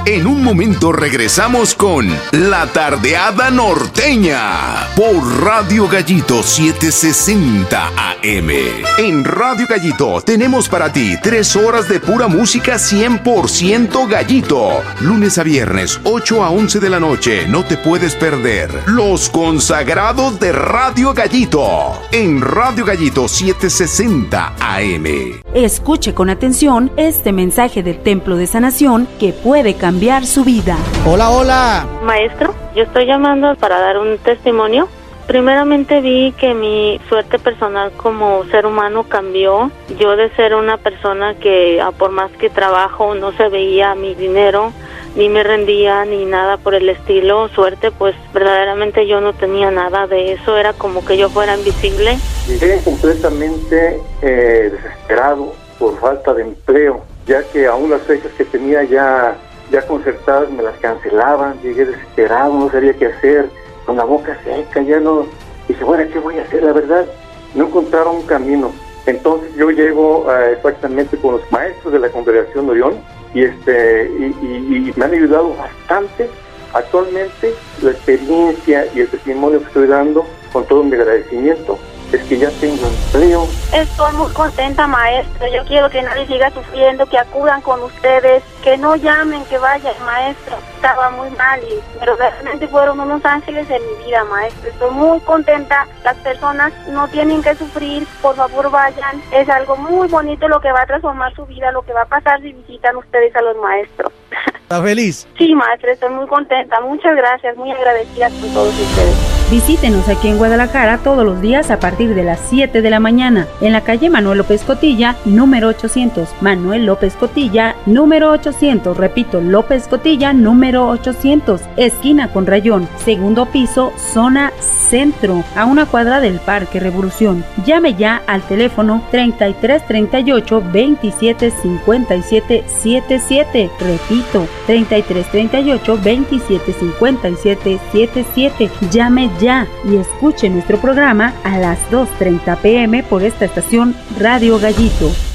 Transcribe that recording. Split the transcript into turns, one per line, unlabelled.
En un momento regresamos con La Tardeada Norteña por Radio Gallito 760 AM. En Radio Gallito tenemos para ti 3 horas de pura música 100% Gallito. Lunes a viernes, 8 a 11 de la noche. No te puedes perder Los Consagrados de Radio Gallito en Radio Gallito 760 AM.
Escuche con atención este mensaje del Templo de Sanación que puede cambiar su vida.
Hola, hola.
Maestro, yo estoy llamando para dar un testimonio. Primeramente vi que mi suerte personal como ser humano cambió. Yo de ser una persona que por más que trabajo no se veía mi dinero, ni me rendía, ni nada por el estilo. Suerte, pues verdaderamente yo no tenía nada de eso. Era como que yo fuera invisible.
Llegué completamente desesperado por falta de empleo, ya que aún las fechas que tenía ya concertadas me las cancelaban. Llegué desesperado, no sabía qué hacer, con la boca seca, ya no. Dije, bueno, ¿qué voy a hacer? La verdad, no encontraron un camino. Entonces yo llego exactamente con los maestros de la Congregación de Orión y me han ayudado bastante. Actualmente la experiencia y el testimonio que estoy dando, con todo mi agradecimiento, es que ya tengo empleo.
Estoy muy contenta, maestro. Yo quiero que nadie siga sufriendo, que acudan con ustedes, que no llamen, que vayan, maestro. Estaba muy mal, pero realmente fueron unos ángeles en mi vida, maestro. Estoy muy contenta. Las personas no tienen que sufrir. Por favor, vayan. Es algo muy bonito lo que va a transformar su vida, lo que va a pasar si visitan ustedes a los maestros.
¿Estás feliz?
Sí, maestro, estoy muy contenta. Muchas gracias, muy agradecida con todos ustedes.
Visítenos aquí en Guadalajara todos los días a partir de las 7 de la mañana en la calle Manuel López Cotilla, número 800. Manuel López Cotilla, número 800. Repito, López Cotilla, número 800. Esquina con Rayón, segundo piso, zona centro, a una cuadra del Parque Revolución. Llame ya al teléfono 3338 27 57 77. Repito, 3338 27 57 77. Llame ya y escuche nuestro programa a las 2:30 p.m. por esta estación Radio Gallito.